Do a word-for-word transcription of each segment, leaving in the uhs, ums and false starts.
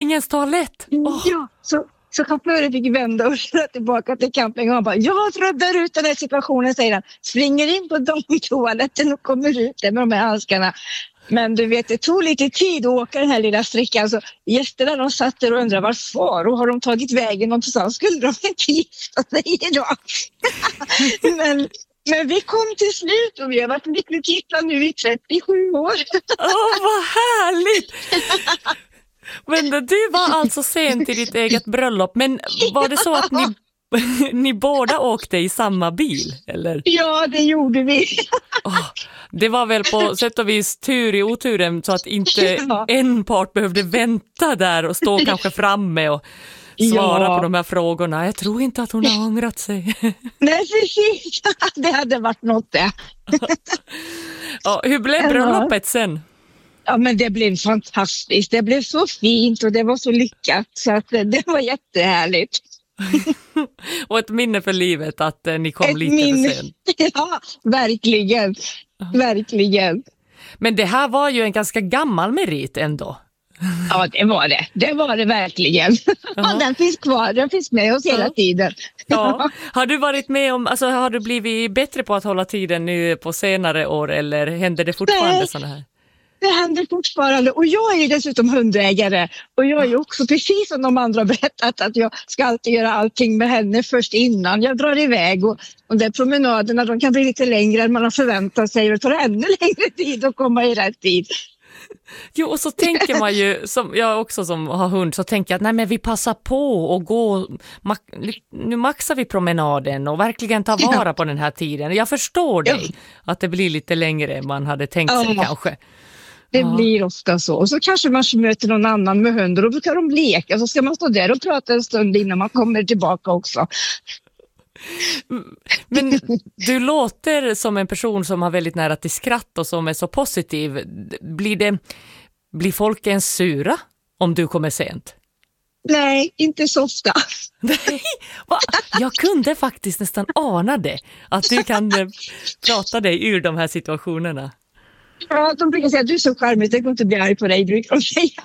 campingens toalett? Oh. Ja, så, så chauffören fick vända och köra tillbaka till campingen och han bara, jag räddar ut den här situationen, säger han. Springer in på toaletten och kommer ut där med de här handskarna. Men du vet, det tog lite tid att åka den här lilla sträckan. Så gästerna de satt där och undrade varför. Och har de tagit vägen någonstans? Skulle de inte gifta sig idag? men, men vi kom till slut och vi har varit lyckligt gifta nu i trettiosju år. Åh, oh, vad härligt! Men du var alltså sent i ditt eget bröllop. Men var det så att ni, ni båda åkte i samma bil? Eller? Ja, det gjorde vi. Oh, det var väl på sätt och vis tur i oturen så att inte ja. en part behövde vänta där och stå kanske framme och svara ja. på de här frågorna. Jag tror inte att hon har ångrat sig. Nej, precis. Det hade varit något det. Ja, hur blev bröllopet sen? Ja, men det blev fantastiskt. Det blev så fint och det var så lyckat så att det var jättehärligt. Och ett minne för livet att eh, ni kom ett lite minne. För sent. Ja, verkligen. Verkligen. Men det här var ju en ganska gammal merit ändå. Ja, det var det. Det var det verkligen. Ja, den finns kvar. Den finns med oss hela ja. tiden. Ja. Har du varit med om, alltså har du blivit bättre på att hålla tiden nu på senare år eller händer det fortfarande sådana här? Det händer fortfarande och jag är ju dessutom hundägare och jag är ju också precis som de andra berättat att jag ska alltid göra allting med henne först innan jag drar iväg och, och de promenaderna de kan bli lite längre än man har förväntat sig och det tar ännu längre tid att komma i rätt tid. Jo, och så tänker man ju, som jag också som har hund, så tänker jag att nej men vi passar på och gå, nu maxar vi promenaden och verkligen ta vara på den här tiden. Jag förstår dig ja. att det blir lite längre än man hade tänkt sig ja. kanske. Det ja. blir ofta så. Och så kanske man möter någon annan med hundar och då kan de leka. Så ska man stå där och prata en stund innan man kommer tillbaka också. Men du låter som en person som har väldigt nära till skratt och som är så positiv. Blir, det, blir folk ens sura om du kommer sent? Nej, inte så ofta. Nej, va? Jag kunde faktiskt nästan ana det. Att du kan prata dig ur de här situationerna. Ja, de brukar säga att du är så charmig, det går inte bli arg på dig, brukar de säga.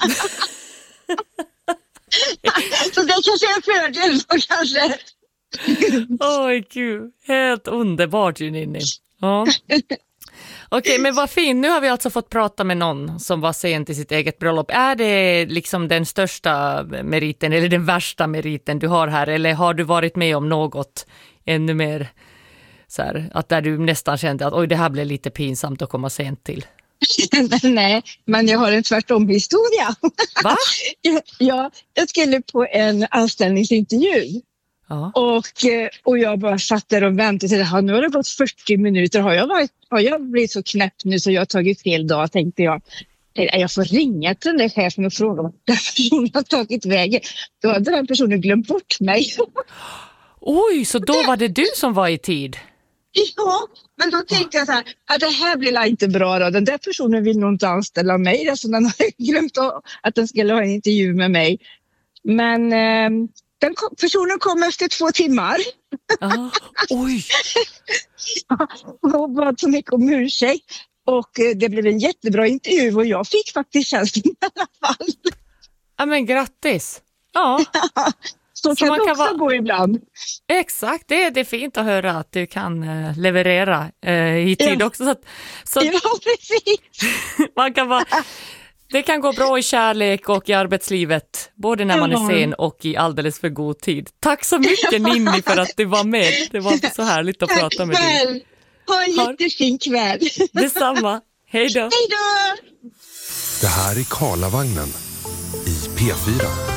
Så det kanske är en fördel så kanske. Oj, gud. Helt underbart, Junini. Ja. Okej, men vad fint. Nu har vi alltså fått prata med någon som var sent i sitt eget bröllop. Är det liksom den största meriten eller den värsta meriten du har här? Eller har du varit med om något ännu mer så här, att där du nästan kände att oj, det här blev lite pinsamt att komma sent till? Nej, men jag har en tvärtom historia. Va? Ja, jag skulle på en anställningsintervju. Ja. Och, och jag bara satt där och väntade till det. Nu har det gått fyrtio minuter. Har jag, varit, har jag blivit så knäpp nu så jag har tagit fel dag, tänkte jag. Jag får ringa till den där chefen och fråga om den personen har tagit vägen. Då hade den personen glömt bort mig. Oj, så då var det du som var i tid? Ja, men då tänkte jag så här, att det här blir inte bra då. Den där personen vill nog inte anställa mig. Alltså den har glömt att den skulle ha en intervju med mig. Men eh, den kom, personen kom efter två timmar. Ah, oj! Och bad så mycket om ursäkt. Och eh, det blev en jättebra intervju och jag fick faktiskt tjänsten i alla fall. Ja, men grattis! Ja. Så, så kan man det också kan vara... gå ibland. Exakt, det, det är fint att höra att du kan uh, leverera uh, i tid ja. också. Så att, så ja, precis. man kan vara, det kan gå bra i kärlek och i arbetslivet, både när man är sen och i alldeles för god tid. Tack så mycket Ninni för att du var med. Det var så härligt att Tack prata med kväll. dig. Ha en jättefin kväll. Detsamma. Hej då. Hej då. Det här är Karlavagnen i P fyra.